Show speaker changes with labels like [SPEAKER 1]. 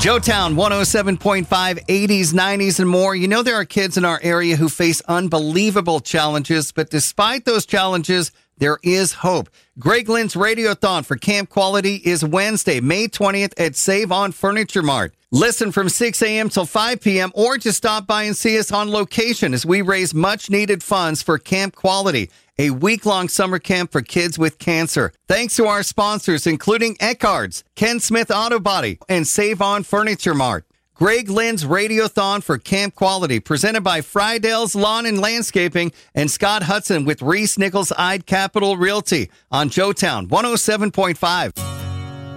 [SPEAKER 1] Joetown 107.5, 80s, 90s, and more. You know, there are kids in our area who face unbelievable challenges, but despite those challenges, there is hope. Greg Lynn's Radiothon for Camp Quality is Wednesday, May 20th at Save On Furniture Mart. Listen from 6 a.m. till 5 p.m. or just stop by and see us on location as we raise much-needed funds for Camp Quality, a week-long summer camp for kids with cancer. Thanks to our sponsors, including Eckhart's, Ken Smith Auto Body, and Save On Furniture Mart. Greg Lynn's Radiothon for Camp Quality, presented by Friedell's Lawn and Landscaping and Scott Hudson with Reese Nichols Ide Capital Realty on Joetown 107.5.